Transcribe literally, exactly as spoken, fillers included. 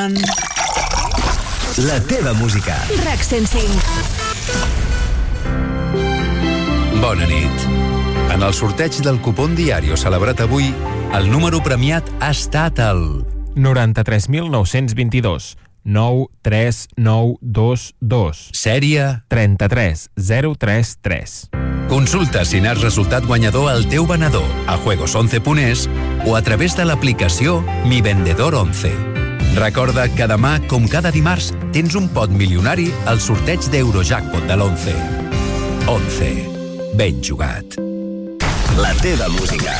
posant la teva música. RAC cent cinc. Bona nit. En el sorteig del cupón Diario celebrat avui, el número premiat ha estat el noranta-tres mil nou-cents vint-i-dos nou tres nou dos dos. Sèrie trenta-tres zero tres tres. Consulta si n'has resultat guanyador al teu venedor a juegos once punt es o a través de l'aplicació Mi Vendedor once. Recorda que demà, com cada dimarts, tens un pot milionari al sorteig d'Eurojackpot de l'once. once. Ben jugat. La teva música.